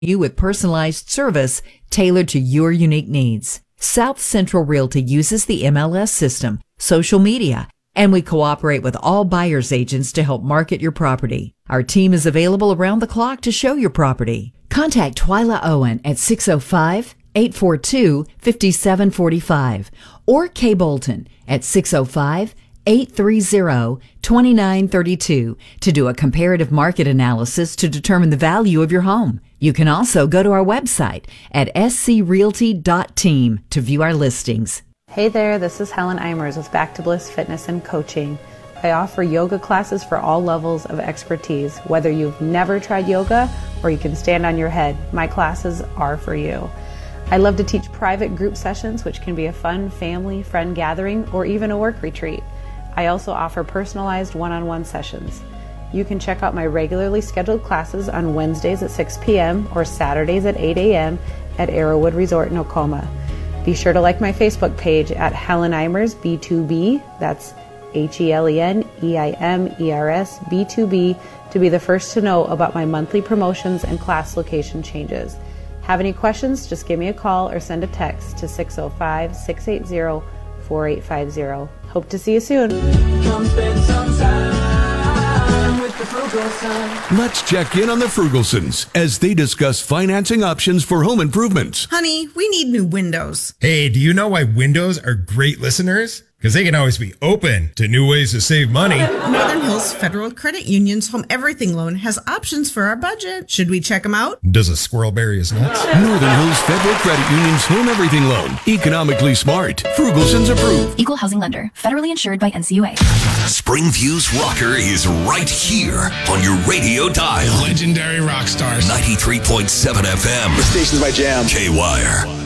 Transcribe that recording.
you with personalized service tailored to your unique needs. South Central Realty uses the MLS system, social media, and we cooperate with all buyer's agents to help market your property. Our team is available around the clock to show your property. Contact Twyla Owen at 605-842-5745 or Kay Bolton at 605-830-2932 to do a comparative market analysis to determine the value of your home. You can also go to our website at screalty.team to view our listings. Hey there, this is Helen Eimers with Back to Bliss Fitness and Coaching. I offer yoga classes for all levels of expertise. Whether you've never tried yoga or you can stand on your head, my classes are for you. I love to teach private group sessions, which can be a fun family, friend gathering, or even a work retreat. I also offer personalized one-on-one sessions. You can check out my regularly scheduled classes on Wednesdays at 6 p.m. or Saturdays at 8 a.m. at Arrowwood Resort in Oklahoma. Be sure to like my Facebook page at Helen Eimers B2B, that's HelenEimers B2B, to be the first to know about my monthly promotions and class location changes. Have any questions? Just give me a call or send a text to 605-680-4850. Hope to see you soon. Come spend some time with the Frugal Son. Let's check in on the Frugalsons as they discuss financing options for home improvements. Honey, we need new windows. Hey, do you know why windows are great listeners? Because they can always be open to new ways to save money. Northern Hills Federal Credit Union's Home Everything Loan has options for our budget. Should we check them out? Does a squirrel bury his nuts? Northern Hills Federal Credit Union's Home Everything Loan. Economically smart. Frugalsons approved. Equal housing lender. Federally insured by NCUA. Springview's Rocker is right here on your radio dial. Legendary rock stars. 93.7 FM. The station's my jam. K-Wire.